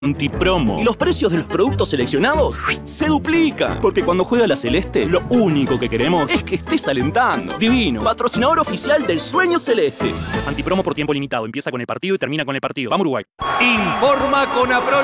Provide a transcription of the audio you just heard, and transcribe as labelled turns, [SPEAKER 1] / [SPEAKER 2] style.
[SPEAKER 1] Antipromo. Y los precios de los productos seleccionados se duplican. Porque cuando juega la Celeste, lo único que queremos es que estés alentando. Divino, patrocinador oficial del Sueño Celeste. Antipromo por tiempo limitado. Empieza con el partido y termina con el partido. Vamos, Uruguay.
[SPEAKER 2] Informa Conapro